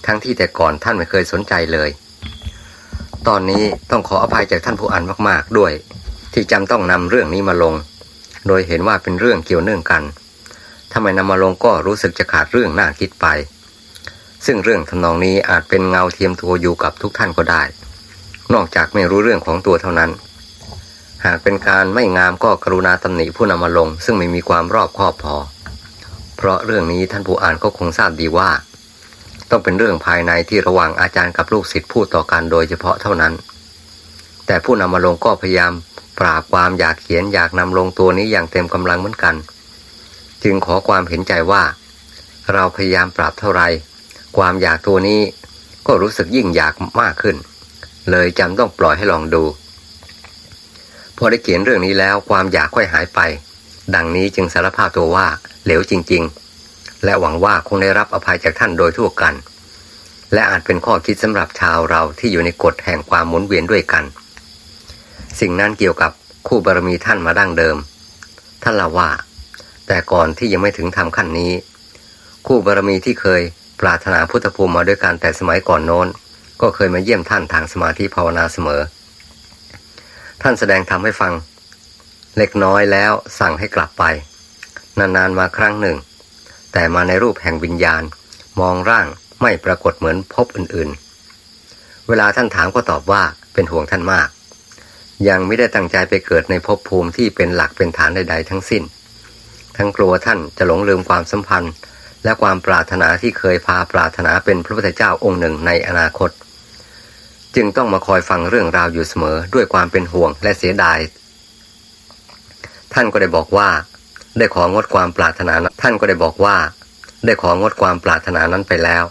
ทั้งที่แต่ก่อนท่านไม่เคยสนใจเลยตอนนี้ต้องขออภัยจากท่านผู้อ่านมากๆด้วยที่จำต้องนำเรื่องนี้มาลงโดยเห็นว่าเป็นเรื่องเกี่ยวเนื่องกันถ้าไม่นำมาลงก็รู้สึกจะขาดเรื่องน่าคิดไปซึ่งเรื่องทำนองนี้อาจเป็นเงาเทียมตัวอยู่กับทุกท่านก็ได้นอกจากไม่รู้เรื่องของตัวเท่านั้นหากเป็นการไม่งามก็กรุณาตำหนิผู้นำมาลงซึ่งไม่มีความรอบคอบพอเพราะเรื่องนี้ท่านผู้อ่านก็คงทราบดีว่าต้องเป็นเรื่องภายในที่ระหว่างอาจารย์กับลูกศิษย์พูดต่อกันโดยเฉพาะเท่านั้นแต่ผู้นำมาลงก็พยายามปราบความอยากเขียนอยากนำลงตัวนี้อย่างเต็มกำลังเหมือนกันจึงขอความเห็นใจว่าเราพยายามปราบเท่าไรความอยากตัวนี้ก็รู้สึกยิ่งอยากมากขึ้นเลยจำต้องปล่อยให้ลองดูพอได้เขียนเรื่องนี้แล้วความอยากค่อยหายไปดังนี้จึงสารภาพตัวว่าเหลวจริงๆและหวังว่าคงได้รับอภัยจากท่านโดยทั่วกันและอาจเป็นข้อคิดสำหรับชาวเราที่อยู่ในกฎแห่งความหมุนเวียนด้วยกันสิ่งนั้นเกี่ยวกับคู่บารมีท่านมาดั้งเดิมท่านเล่าว่าแต่ก่อนที่ยังไม่ถึงทำขั้นนี้คู่บารมีที่เคยปรารถนาพุทธภูมิมาด้วยกันแต่สมัยก่อนโน้นก็เคยมาเยี่ยมท่านทางสมาธิภาวนาเสมอท่านแสดงธรรมให้ฟังเล็กน้อยแล้วสั่งให้กลับไปนานๆมาครั้งหนึ่งแต่มาในรูปแห่งวิญญาณมองร่างไม่ปรากฏเหมือนพบอื่นๆเวลาท่านถามก็ตอบว่าเป็นห่วงท่านมากยังไม่ได้ตั้งใจไปเกิดในภพภูมิที่เป็นหลักเป็นฐานใดๆทั้งสิ้นทั้งกลัวท่านจะหลงลืมความสัมพันธ์และความปรารถนาที่เคยพาปรารถนาเป็นพระพุทธเจ้าองค์หนึ่งในอนาคตจึงต้องมาคอยฟังเรื่องราวอยู่เสมอด้วยความเป็นห่วงและเสียดายท่านก็ได้บอกว่าได้ของดความปรารถนานั้นไปแล้ว